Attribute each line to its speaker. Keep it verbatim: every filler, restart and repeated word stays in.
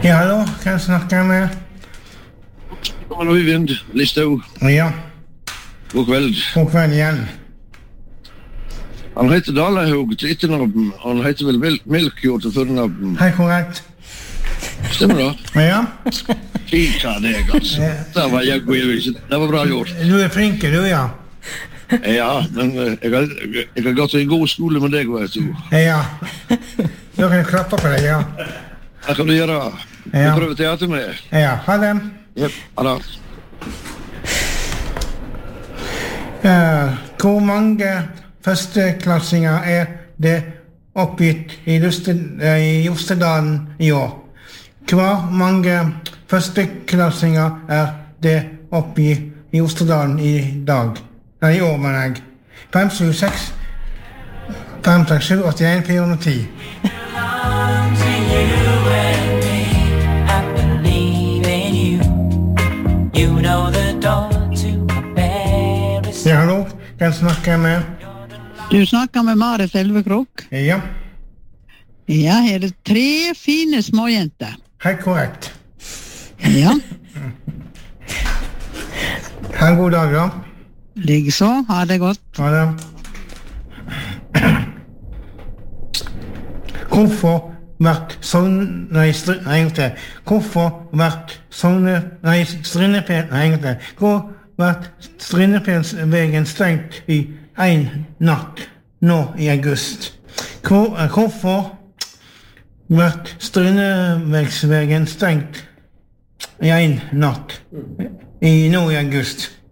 Speaker 1: Ja, hallo, kan jeg snakke med?
Speaker 2: God Øyvind Listhaug.
Speaker 1: Ja.
Speaker 2: God kveld.
Speaker 1: God kveld igjen.
Speaker 2: Han heter Dalahaug til etternavn. Han heter vel Mel- Melkjord til fornavn.
Speaker 1: Hei, korrekt.
Speaker 2: Stemmer det?
Speaker 1: Ja.
Speaker 2: Fika deg, altså.
Speaker 1: Ja.
Speaker 2: Det var jeg god i. Det var bra gjort.
Speaker 1: Du er flinke, du, ja.
Speaker 2: Ja, men eh, jeg har, jeg har gått i en god skole med deg, vet du.
Speaker 1: Ja. Da kan jeg klappe på deg, ja.
Speaker 2: Hva kan du gjøre? Du
Speaker 1: Ja.
Speaker 2: prøver teater med.
Speaker 1: Ja, ha det.
Speaker 2: Ja, ha det.
Speaker 1: Eh, hvor mange førsteklassinger er det oppgitt i, Luste, eh, i Jostedalen i år? Hvor mange førsteklassinger er det oppgitt i Jostedalen i dag? Nei, i år, mener jeg. fem sju seks fem seks sju åtte en fire hundre ti. Ja, hallo. Kan jeg snakke med?
Speaker 3: Du snakker med Marit Elvekrok.
Speaker 1: Ja,
Speaker 3: Ja, her er tre fine småjenter.
Speaker 1: helt korrekt.
Speaker 3: Ja,
Speaker 1: Ha en god dag, da.
Speaker 3: likeså. Ha det godt.
Speaker 1: Ha det. Hvorfor vært sånn... Nei, str... Nei, en gang til. Hvorfor vært sånne... Nei, Strindepel... Nei, en gang til. Hvor vært Strindepelsvegen stengt i en natt nå i august? Hvor, eh, hvorfor vært Strindepelsvegen stengt i en natt i nå i august?